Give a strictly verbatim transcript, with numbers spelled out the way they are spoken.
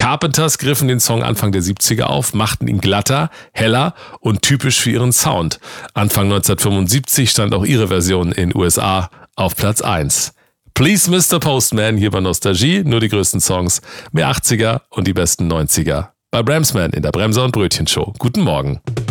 Carpenters griffen den Song Anfang der siebziger auf, machten ihn glatter, heller und typisch für ihren Sound. Anfang neunzehnhundertfünfundsiebzig stand auch ihre Version in den U S A auf Platz eins. Please Mister Postman hier bei Nostalgie, nur die größten Songs, mehr achtziger und die besten neunziger. Bei Bramsman in der Bremser und Brötchen Show. Guten Morgen.